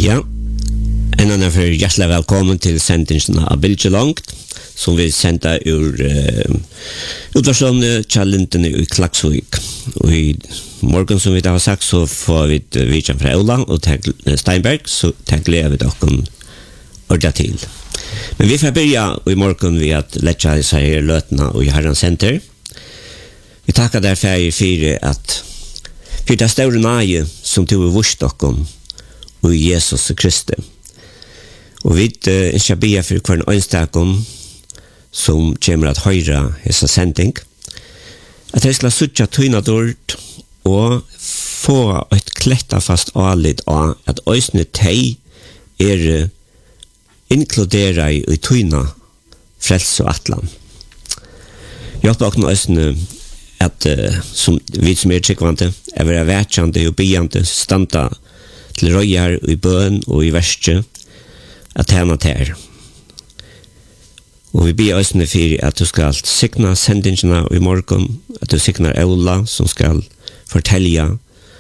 Ja, en annan för hjärtligt välkommen till sändningen av Bilge Långt som vi sända ur utvarsånne Kjallinten i Klaksvik. Och i morgon som vi har sagt så får vi vidjan från Ola och Steinberg så tänker vi dock ordla till. Men vi får börja i morgon vid att lägga sig här lötna och i Herrans Center. Vi tackar därför för att för det stora nöje som tog i vårstocken och Jesus Kristi. Och vi ska be för kvar en önstakon som kommer att höra hessa sändning. Att jag ska sucha tyna dårt och få ett klätta fast alit av att ösne teg inkludera i tyna fräls och atlan. Jag har också ösne att som vi som tryggvante är vara värtjande och biante stanta till röjar i bön och i värste att tjäna till. Och vi ber oss nu för att du ska signa sändningarna i morgon, att du signar Ola som ska fortälja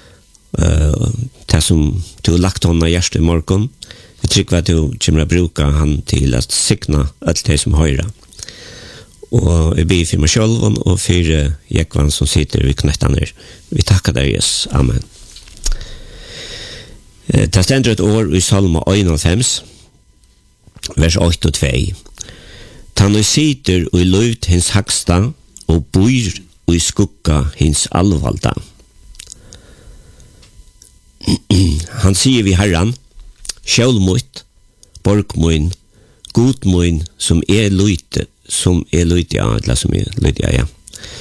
det som du har lagt honom i hjärtat i morgon. Vi tycker att du kommer att bruka han till att signa allt det som höra. Och vi ber för mig själv och för Jekvan som sitter vid knättan ner. Vi tackar dig, Jesus. Amen. Det ständer ett år i Salma 51, vers 8 och 2. Han sitter och i luft hins högsta och bor och i skugga hins allvalda. Han säger vid Herran, självmot, borgmoin, godmoin, som är lute, ja, eller som är lute, ja.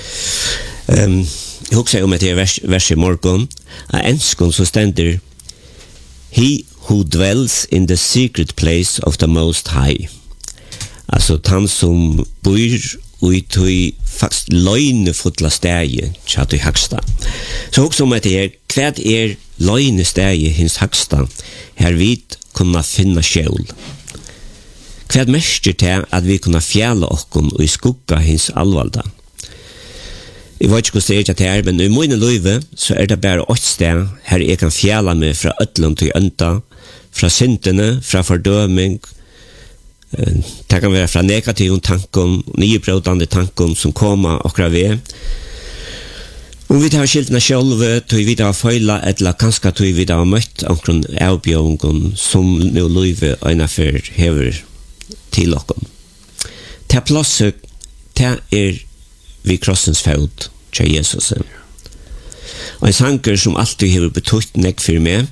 Jag huxar om att det är vers i morgon, enskon så ständer He who dwells in the secret place of the Most High. Alltså han som bor i tog fast lögnefotla stegi tjat i högsta. Så också om att det är kvad lögnestegi hins högsta här vid kunna finna själ. Kvad mestir det att vi kunna fjälla okkom och i skugga hins allvalda. Jeg vet ikke hvordan det er, men i mine løyve så er det bare 8 sted her jeg kan fjæle meg fra øtlen til ønta, fra syndene, fra fordøming. Det kan være fra negativ tanken, nybrødende tanken som kommer akkurat ved. Om vi tar skiltene selv, tog vi da feila, eller kanskje tog vi da møtt omkring avbjørningen som nå løyve øynefor hever til okken. Til plasset, til vi krossens fot til Jesus. Og en sanger som alltid har betytt nek for meg,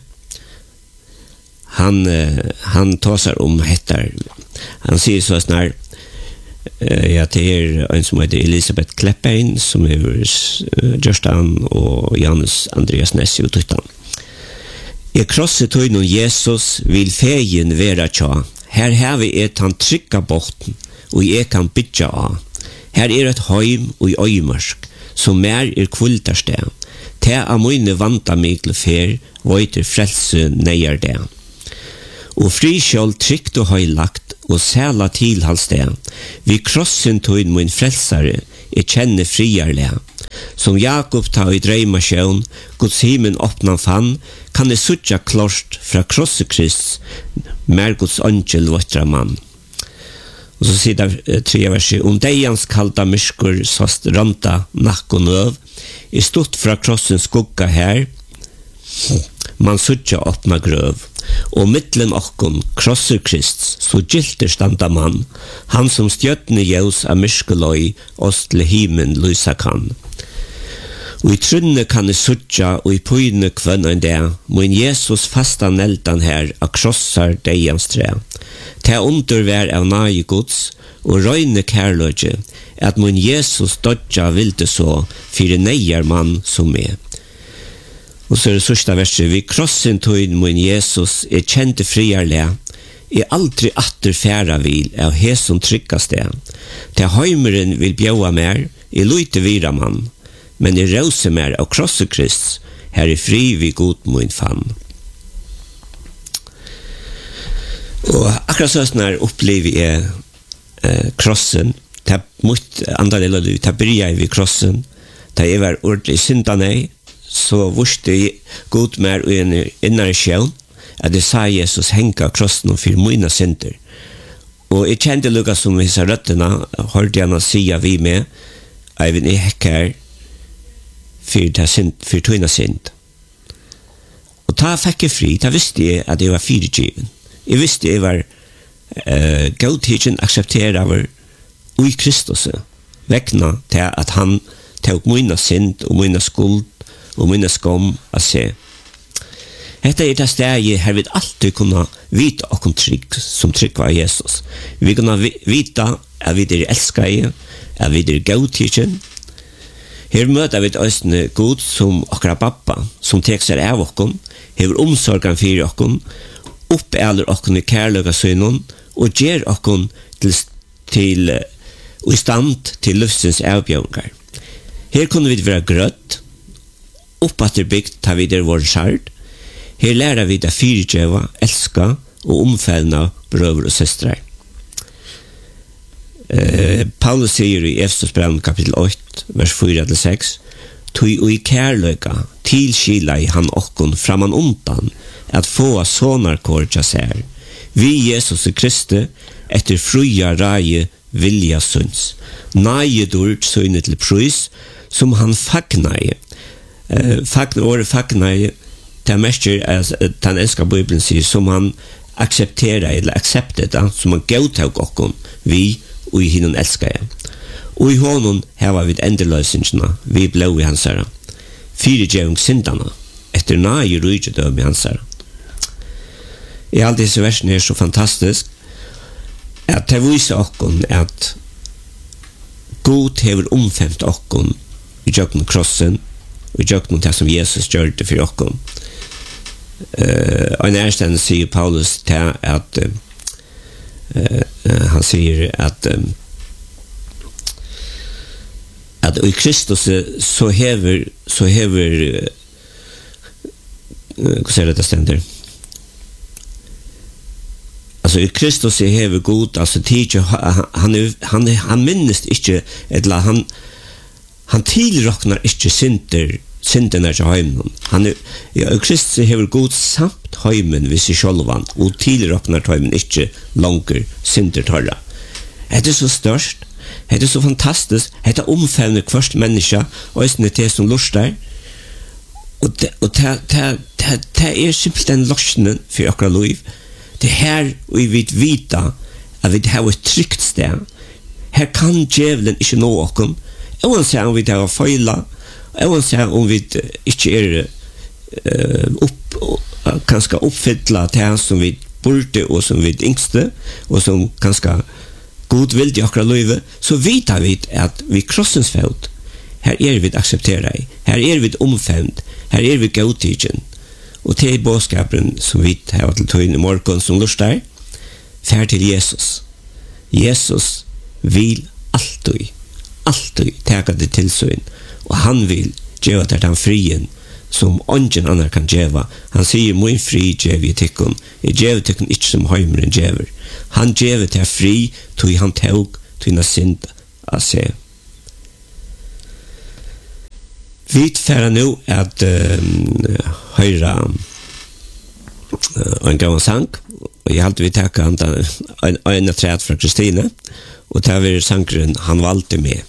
han tåsar om hettar. Han sier så snar, ja, det en som heter Elisabeth Kleppein, som Gjørstan og Janus Andreas Nessi og Tuttan. Jeg krosset tøynen Jesus vil fegen være tja. Her har vi han trykka borten, og jeg kan bytja av. Her et heim og i øymarsk, som mer kvultarsted. Te av mine vanta mikle fer, vøyter frelse neier det. Og frikjøl trygt og høylagt, og sæla tilhalssted. Vi krossen tog min frelsare, kjenner friarle. Som Jakob ta i dreimasjøen, Guds himen åpnan fann, kan det suttja klart fra krossekrist, mer Guds angel våttra mann. Och så sitter 3 verser. Om dejans kalda myskor svast ranta nack och nøv, i stort fra krossens skugga här, man suttja öppna gröv. Och mittlen okkon krosser Krist, så gilter standa man, han som stjötne ljus av myskeloj, oss til himen lysa kan. Og i trunne kan I suttja, og i pøyne kvønn en det, min Jesus fasta neltan her, a krossar dejans tre. Ta undervær av nage Guds, og røyne kærløgje, at min Jesus dodja vilde så, fyrir neier mann som er. Og så det sørsta verset, vi krossen tøyn min Jesus, kjente friarle, aldri atter færa vil, av hesom tryggaste. Ta heimeren vil bjøa mer, lyte vira mann, men rause mer av krossekrist, her fri vi god min fann. Og akkurat sånn her opplever jeg krossen, det mot andre deler du, det bryr vi krossen, det var ordentlig syndane, så vorste jeg god mer innere sjøen, at jeg sa Jesus henga krossen og for mine synder. Og jeg kjente lukka som hissa røttene, hørte han sia vi med, jeg vil ikke hekker for tøyna synd. Og ta fikk jeg fri, da visste jeg at jeg var fyrirgiven. Jeg visste jeg var godtidgen aksepteret av i Kristus, vekna til at han tok mine synd og mine skuld og mine skam å se. Dette det stedet her vi alltid kunne vite okkom trygg som trygg var Jesus. Vi kunne vite at vi elskede, at vi godtidgen. Her møter vi østene god som akkurat pappa, som tek seg av okkom, hever omsorgen for okkom, oppeler okkom i kærløka synen, og gjør okkom til og i stand til løftsens avbjørnger. Her kunne vi være grøtt, oppatterbygd tar vi vår skjard. Her lærer vi det fyrirgjøva, elska og omfellna brøver og søstre. Paulus sier i Efesosbrevet kapittel 8, vers 4-6, «Tui og i kærløyga tilskila i han okkon framan undan at få sonarkår tja sær. Vi Jesus Kristi etter fruja raje vilja sunds. Naje dord søyne til prøys som han fagnaje. Året fagnaje det mestjer den elska Bibelen sier som han aksepterer eller akseptet som han gautag okkon vi og i hinnon elskar. Og i honom heva vi endeløysingene vi blå i hans herre. Fyrirgjevung syndana etter nage rydgjødøm i hans herre. I alle disse versene er så fantastisk at det viser okkon at God hever omfemt okkon i jøkken krossen og i jøkken det som Jesus gjør det for okkon. Og en ærstende sier Paulus til at han sier at i Kristus så hever hva sier det stender? Altså i Kristus hever god, altså tidlig, han minnes ikke, eller han tilroknar ikke syndene til heimen. I Kristus hever god samt heimen ved seg sjølvan, og tilroknar til heimen ikke langer synder tørre. Det så størst, det så fantastisk, det omfevner hverst menneske, og det det som lustar, og det simpelthen løsningen for akkurat liv. Det her vi vil vite at vi har et trygt sted. Her kan djevelen ikke nå oss. Uansett om vi har feilet, uansett om vi ikke kanskje oppfylle det som vi burde og som vi yngste, og som kanskje god vil i akkurat livet, så vet vi at vi krossens felt. Her vi aksepterer, her vi omfemt, her vi godtidgen. Og til bådskapen som vi har til tøyne i morgen som lustar, fær til Jesus. Jesus vil alltid teka det til søyn, og han vil gjøre til den frien som ingen annar kan gjøre. Han sier, min fri gjør vi tikkun, jeg gjør tikkun ikke som heimeren gjør. Han gjør til fri, tog han tog, tog synd av seg. Vi færer nå at høyre en gammel sang, og jeg halte vi takket en træt fra Kristine, og det var sangren Han valgte meg.